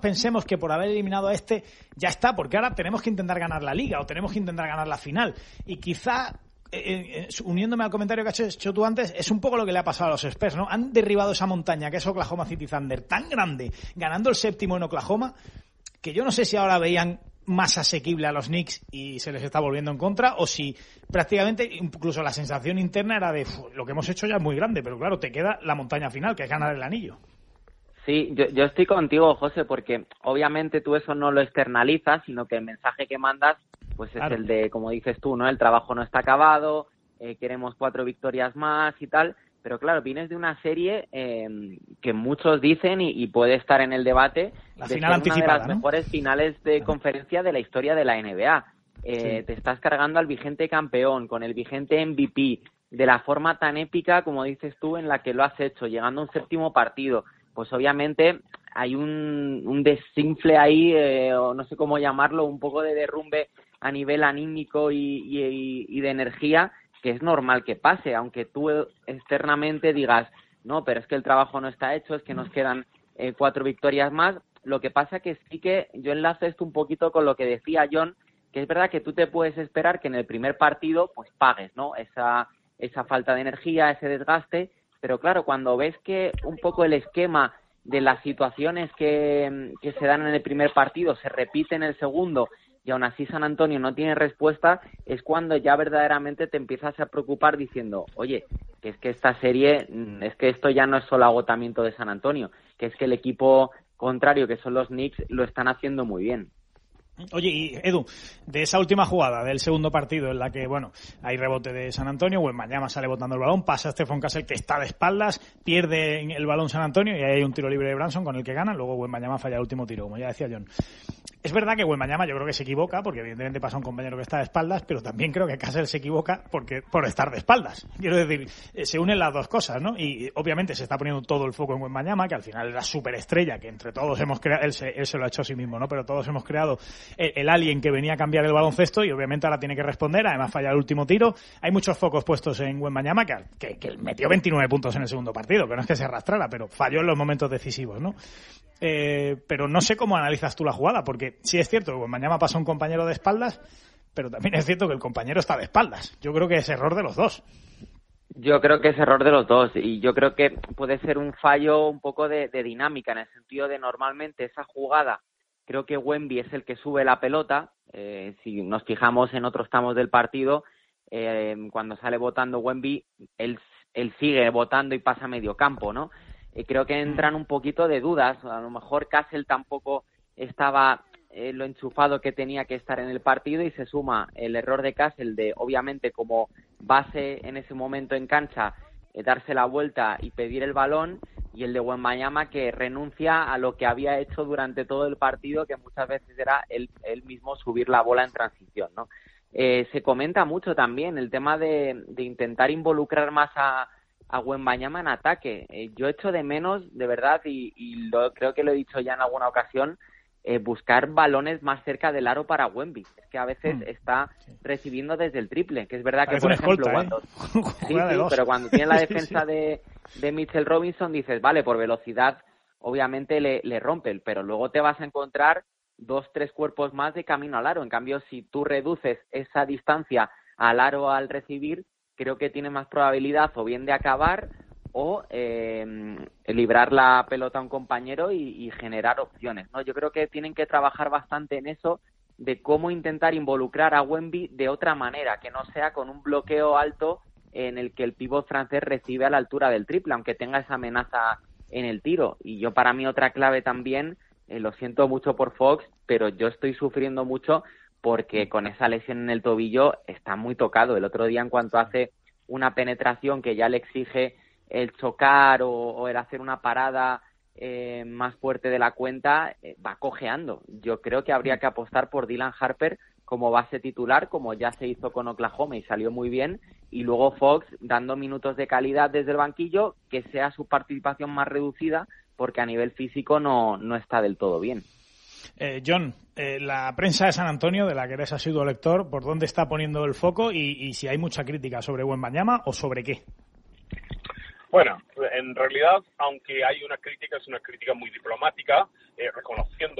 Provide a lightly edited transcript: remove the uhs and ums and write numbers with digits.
pensemos que por haber eliminado a este ya está, porque ahora tenemos que intentar ganar la Liga o tenemos que intentar ganar la final. Y quizá, uniéndome al comentario que has hecho tú antes, es un poco lo que le ha pasado a los Spurs, ¿no? Han derribado esa montaña que es Oklahoma City Thunder tan grande, ganando el 7º en Oklahoma, que yo no sé si ahora veían más asequible a los Knicks y se les está volviendo en contra, o si prácticamente incluso la sensación interna era de lo que hemos hecho ya es muy grande, pero claro, te queda la montaña final, que es ganar el anillo. Sí, yo estoy contigo, José, porque obviamente tú eso no lo externalizas, sino que el mensaje que mandas pues es el de, como dices tú, ¿no? El trabajo no está acabado, queremos 4 victorias más y tal. Pero claro, vienes de una serie que muchos dicen, y puede estar en el debate, la de final ser una de las ¿no? mejores finales de conferencia de la historia de la NBA. Sí. Te estás cargando al vigente campeón, con el vigente MVP, de la forma tan épica, como dices tú, en la que lo has hecho, llegando a un 7º partido. Pues obviamente hay un desinfle ahí, o no sé cómo llamarlo, un poco de derrumbe a nivel anímico y de energía, que es normal que pase, aunque tú externamente digas, no, pero es que el trabajo no está hecho, es que nos quedan 4 victorias más. Lo que pasa que sí que yo enlazo esto un poquito con lo que decía John, que es verdad que tú te puedes esperar que en el primer partido pues pagues, ¿no? Esa falta de energía, ese desgaste, pero claro, cuando ves que un poco el esquema de las situaciones que se dan en el primer partido se repite en el segundo, y aún así San Antonio no tiene respuesta, es cuando ya verdaderamente te empiezas a preocupar diciendo, oye, que es que esta serie, es que esto ya no es solo agotamiento de San Antonio, que es que el equipo contrario, que son los Knicks, lo están haciendo muy bien. Oye, y Edu, de esa última jugada del segundo partido en la que, bueno, hay rebote de San Antonio, Wembanyama sale botando el balón, pasa Stephon Castle que está de espaldas, pierde el balón San Antonio y ahí hay un tiro libre de Branson con el que gana, luego Wembanyama falla el último tiro, como ya decía John. Es verdad que Wembanyama yo creo que se equivoca, porque evidentemente pasa un compañero que está de espaldas, pero también creo que Castle se equivoca por estar de espaldas. Quiero decir, se unen las dos cosas, ¿no? Y obviamente se está poniendo todo el foco en Wembanyama, que al final es la superestrella que entre todos hemos creado, él se lo ha hecho a sí mismo, ¿no? Pero todos hemos creado el alien que venía a cambiar el baloncesto y obviamente ahora tiene que responder, además falla el último tiro. Hay muchos focos puestos en Wembanyama que metió 29 puntos en el segundo partido, que no es que se arrastrara, pero falló en los momentos decisivos, ¿no? Pero no sé cómo analizas tú la jugada, porque sí es cierto que mañana pasa un compañero de espaldas, pero también es cierto que el compañero está de espaldas. Yo creo que es error de los dos. Yo creo que es error de los dos, y yo creo que puede ser un fallo un poco de dinámica, en el sentido de normalmente esa jugada, creo que Wemby es el que sube la pelota. Si nos fijamos en otros tramos del partido, cuando sale botando Wemby, él sigue botando y pasa a medio campo, ¿no? Creo que entran un poquito de dudas. A lo mejor Castle tampoco estaba lo enchufado que tenía que estar en el partido, y se suma el error de Castle de, obviamente, como base en ese momento en cancha, darse la vuelta y pedir el balón, y el de Wembanyama, que renuncia a lo que había hecho durante todo el partido, que muchas veces era él mismo subir la bola en transición, ¿no? Se comenta mucho también el tema de intentar involucrar más a Wembanyama en ataque. Yo echo de menos, de verdad, y creo que lo he dicho ya en alguna ocasión, buscar balones más cerca del aro para Wemby. Es que a veces está recibiendo desde el triple, que es verdad que, por ejemplo, escolta, pero cuando tiene la defensa de Mitchell Robinson, dices, vale, por velocidad obviamente le rompe, pero luego te vas a encontrar 2-3 cuerpos más de camino al aro. En cambio, si tú reduces esa distancia al aro al recibir, creo que tiene más probabilidad o bien de acabar o librar la pelota a un compañero y generar opciones, ¿no? Yo creo que tienen que trabajar bastante en eso, de cómo intentar involucrar a Wemby de otra manera, que no sea con un bloqueo alto en el que el pívot francés recibe a la altura del triple, aunque tenga esa amenaza en el tiro. Y yo, para mí, otra clave también, lo siento mucho por Fox, pero yo estoy sufriendo mucho porque con esa lesión en el tobillo está muy tocado. El otro día, en cuanto hace una penetración que ya le exige el chocar o el hacer una parada más fuerte de la cuenta, va cojeando. Yo creo que habría que apostar por Dylan Harper como base titular, como ya se hizo con Oklahoma y salió muy bien, y luego Fox dando minutos de calidad desde el banquillo, que sea su participación más reducida, porque a nivel físico no está del todo bien. John, la prensa de San Antonio, de la que eres asiduo lector, ¿por dónde está poniendo el foco y si hay mucha crítica sobre Wembanyama o sobre qué? Bueno, en realidad, aunque hay una crítica, es una crítica muy diplomática, reconociendo